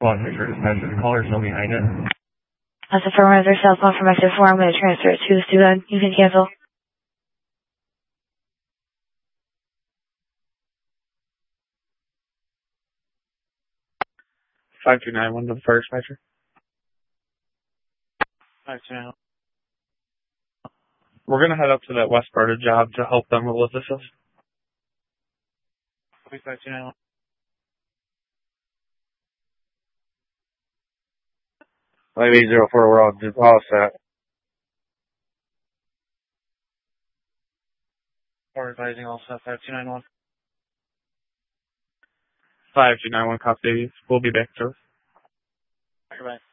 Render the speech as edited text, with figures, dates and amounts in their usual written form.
Well, make sure dispatcher, the caller's still behind it. That's affirmative. Their cell phone from exit 4. I'm going to transfer it to the student. You can cancel. 5291 to the first dispatcher. 529. We're going to head up to that West Sparta job to help them with this. 5291. Maybe 04, we're all set. We're advising all set, 5291. 5291, copy. We'll be back, sir. Bye.